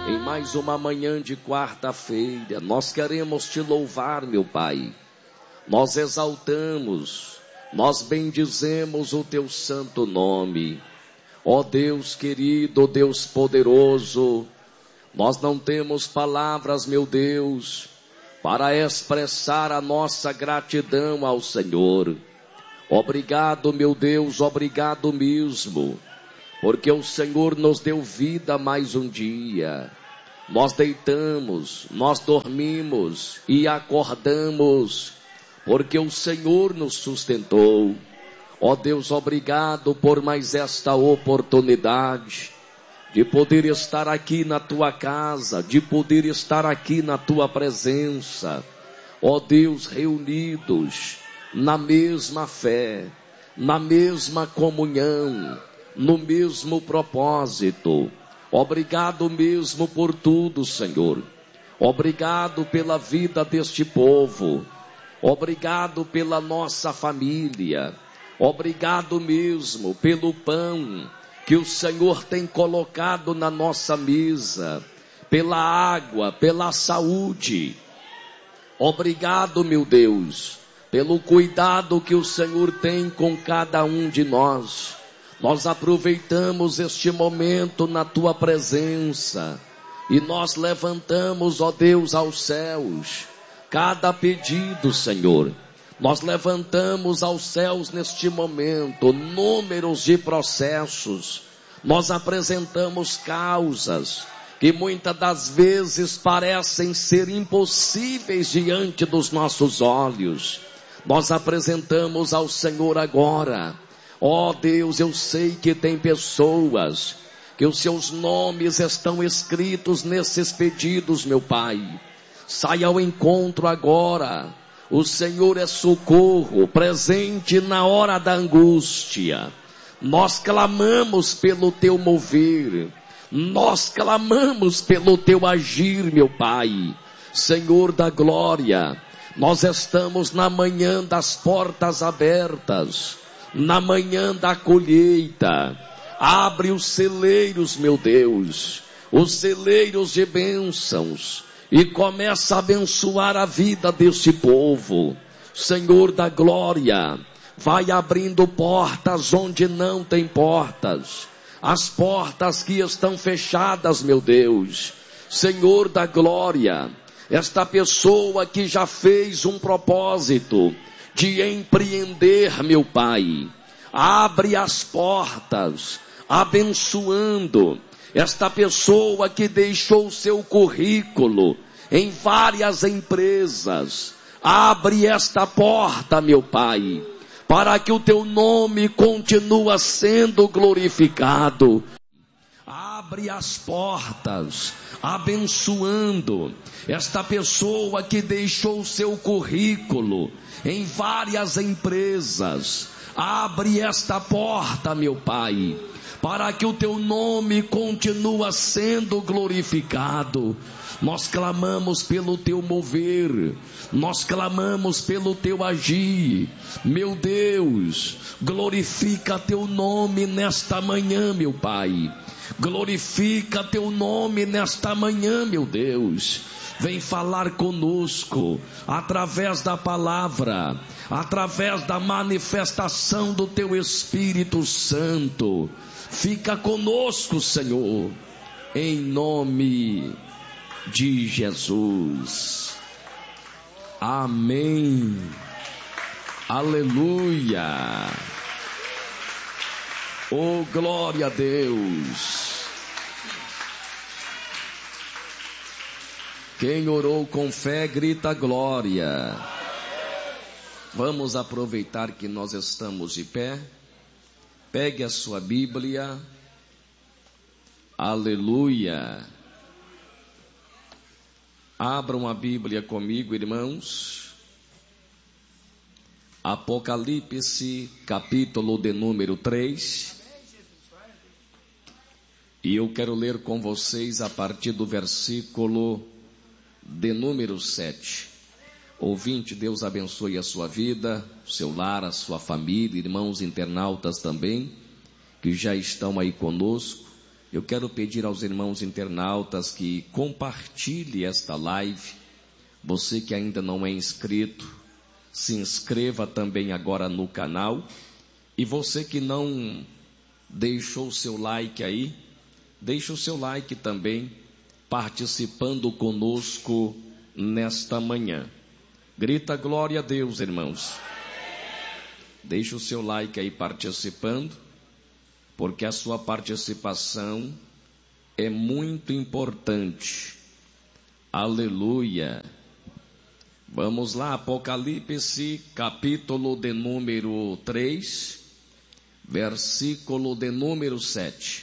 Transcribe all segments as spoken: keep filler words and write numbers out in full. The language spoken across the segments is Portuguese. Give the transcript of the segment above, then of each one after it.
Em mais uma manhã de quarta-feira, nós queremos te louvar, meu Pai. Nós exaltamos, nós bendizemos o teu santo nome. Ó Deus querido, Deus poderoso, nós não temos palavras, meu Deus, para expressar a nossa gratidão ao Senhor. Obrigado, meu Deus, obrigado mesmo, porque o Senhor nos deu vida mais um dia. Nós deitamos, nós dormimos e acordamos, porque o Senhor nos sustentou. Ó Deus, obrigado por mais esta oportunidade de poder estar aqui na tua casa, de poder estar aqui na tua presença. Ó Deus, reunidos na mesma fé, na mesma comunhão, no mesmo propósito. Obrigado mesmo por tudo, Senhor. Obrigado pela vida deste povo. Obrigado pela nossa família. Obrigado mesmo pelo pão que o Senhor tem colocado na nossa mesa, pela água, pela saúde. Obrigado, meu Deus, pelo cuidado que o Senhor tem com cada um de nós. Nós aproveitamos este momento na tua presença e nós levantamos, ó Deus, aos céus cada pedido, Senhor. Nós levantamos aos céus neste momento números de processos. Nós apresentamos causas que muitas das vezes parecem ser impossíveis diante dos nossos olhos. Nós apresentamos ao Senhor agora. Ó Deus, eu sei que tem pessoas que os seus nomes estão escritos nesses pedidos, meu Pai. Saia ao encontro agora. O Senhor é socorro, presente na hora da angústia. Nós clamamos pelo teu mover. Nós clamamos pelo teu agir, meu Pai. Senhor da glória, nós estamos na manhã das portas abertas, na manhã da colheita. Abre os celeiros, meu Deus, os celeiros de bênçãos, e começa a abençoar a vida desse povo. Senhor da glória, vai abrindo portas onde não tem portas, as portas que estão fechadas, meu Deus. Senhor da glória, esta pessoa que já fez um propósito de empreender, meu Pai, abre as portas, abençoando. Esta pessoa que deixou seu currículo em várias empresas, abre esta porta, meu Pai, para que o teu nome continue sendo glorificado. Abre as portas, abençoando esta pessoa que deixou seu currículo em várias empresas. Abre esta porta, meu Pai, para que o teu nome continue sendo glorificado. Nós clamamos pelo teu mover, nós clamamos pelo teu agir. Meu Deus, glorifica teu nome nesta manhã, meu Pai. Glorifica teu nome nesta manhã, meu Deus. Vem falar conosco através da palavra, através da manifestação do teu Espírito Santo. Fica conosco, Senhor, em nome de Jesus. Amém. Aleluia. Oh, glória a Deus. Quem orou com fé, grita glória. Vamos aproveitar que nós estamos de pé. Pegue a sua Bíblia. Aleluia. Abram a Bíblia comigo, irmãos. Apocalipse, capítulo de número três. E eu quero ler com vocês a partir do versículo de número sete. Ouvinte, Deus abençoe a sua vida, o seu lar, a sua família, irmãos internautas também, que já estão aí conosco. Eu quero pedir aos irmãos internautas que compartilhe esta live. Você que ainda não é inscrito, se inscreva também agora no canal. E você que não deixou o seu like aí, deixe o seu like também, participando conosco nesta manhã. Grita glória a Deus, irmãos. Deixe o seu like aí participando, porque a sua participação é muito importante. Aleluia. Vamos lá, Apocalipse, capítulo de número três, versículo de número sete.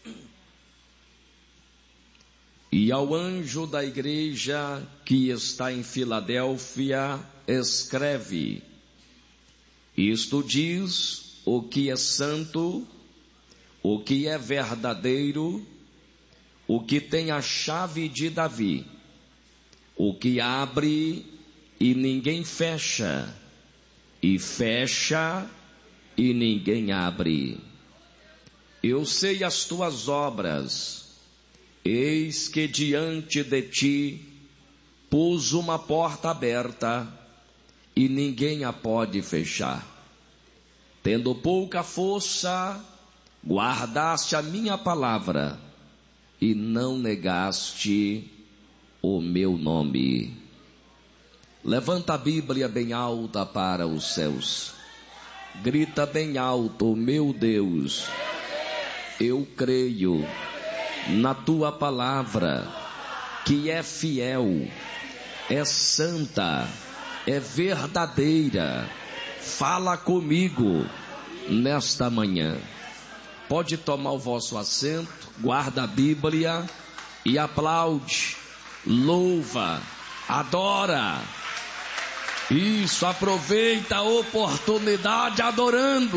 E ao anjo da igreja que está em Filadélfia, escreve: isto diz o que é santo, o que é verdadeiro, o que tem a chave de Davi, o que abre e ninguém fecha, e fecha e ninguém abre. Eu sei as tuas obras, eis que diante de ti pus uma porta aberta, e ninguém a pode fechar. Tendo pouca força, guardaste a minha palavra, e não negaste o meu nome. Levanta a Bíblia bem alta para os céus. Grita bem alto: meu Deus, eu creio na tua palavra, que é fiel, é santa, é verdadeira. Fala comigo nesta manhã. Pode tomar o vosso assento, guarda a Bíblia e aplaude, louva, adora. Isso, aproveita a oportunidade adorando.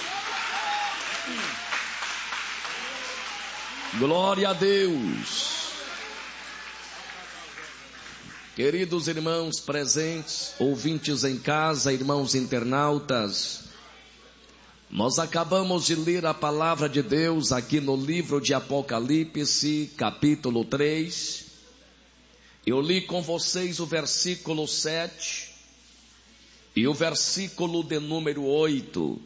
Glória a Deus. Queridos irmãos presentes, ouvintes em casa, irmãos internautas, nós acabamos de ler a palavra de Deus aqui no livro de Apocalipse, capítulo três. Eu li com vocês o versículo sete e o versículo de número oito.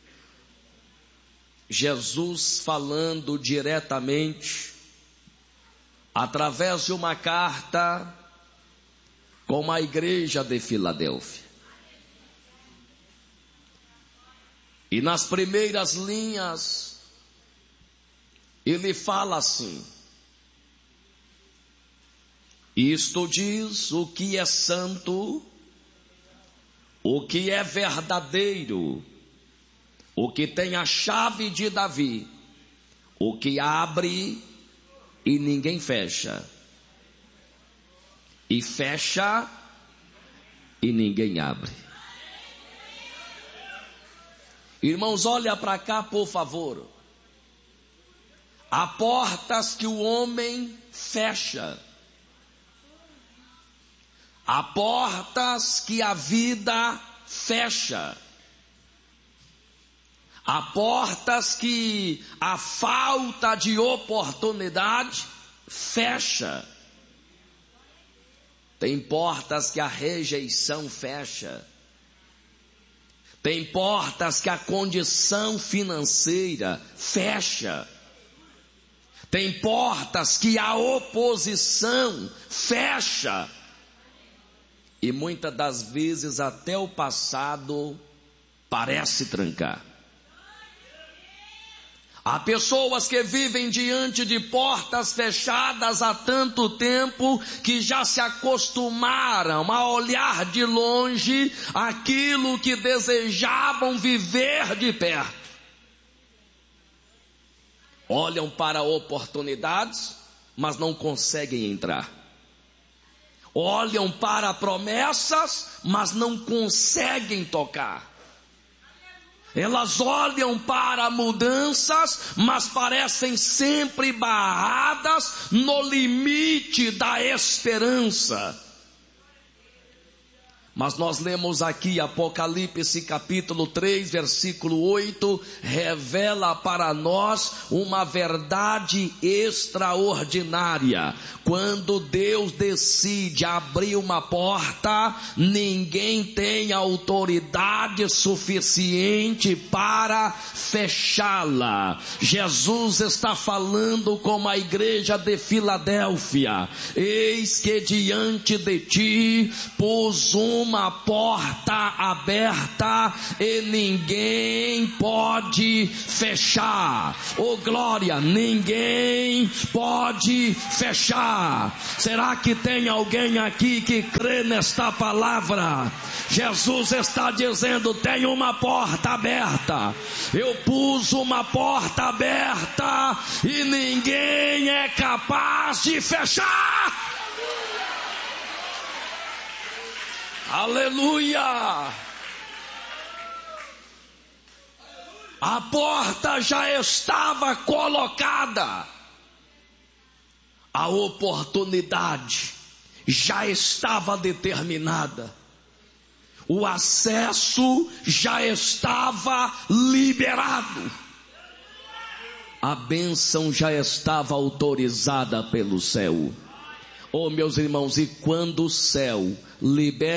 Jesus falando diretamente, através de uma carta, com a igreja de Filadélfia. E nas primeiras linhas, ele fala assim: isto diz o que é santo, o que é verdadeiro, o que tem a chave de Davi, o que abre e ninguém fecha, e fecha e ninguém abre. Irmãos, olha para cá, por favor. Há portas que o homem fecha, há portas que a vida fecha, há portas que a falta de oportunidade fecha. Tem portas que a rejeição fecha. Tem portas que a condição financeira fecha. Tem portas que a oposição fecha. E muitas das vezes até o passado parece trancar. Há pessoas que vivem diante de portas fechadas há tanto tempo que já se acostumaram a olhar de longe aquilo que desejavam viver de perto. Olham para oportunidades, mas não conseguem entrar. Olham para promessas, mas não conseguem tocar. Elas olham para mudanças, mas parecem sempre barradas no limite da esperança. Mas nós lemos aqui Apocalipse capítulo três, versículo oito, revela para nós uma verdade extraordinária. Quando Deus decide abrir uma porta, ninguém tem autoridade suficiente para fechá-la. Jesus está falando com a igreja de Filadélfia: eis que diante de ti pus um uma porta aberta e ninguém pode fechar. Oh glória, ninguém pode fechar. Será que tem alguém aqui que crê nesta palavra? Jesus está dizendo: tem uma porta aberta, eu pus uma porta aberta e ninguém é capaz de fechar. Aleluia! A porta já estava colocada, a oportunidade já estava determinada, o acesso já estava liberado, a bênção já estava autorizada pelo céu. Oh meus irmãos, e quando o céu libera